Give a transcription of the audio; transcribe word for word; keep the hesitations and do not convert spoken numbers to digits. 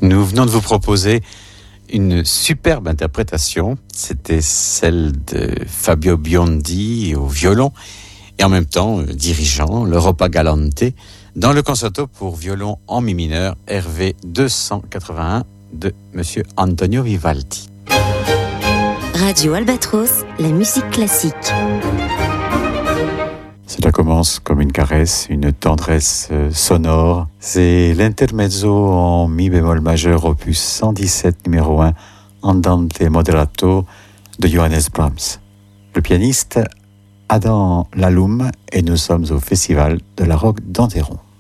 Nous venons de vous proposer une superbe interprétation. C'était celle de Fabio Biondi au violon et en même temps euh, dirigeant l'Europa Galante dans le concerto pour violon en mi mineur R V deux cent quatre-vingt-un de Monsieur Antonio Vivaldi. Radio Albatros, la musique classique. Cela commence comme une caresse, une tendresse sonore. C'est l'intermezzo en mi bémol majeur opus cent dix-sept numéro un Andante moderato de Johannes Brahms. Le pianiste Adam Laloum et nous sommes au festival de la Roque d'Anteron.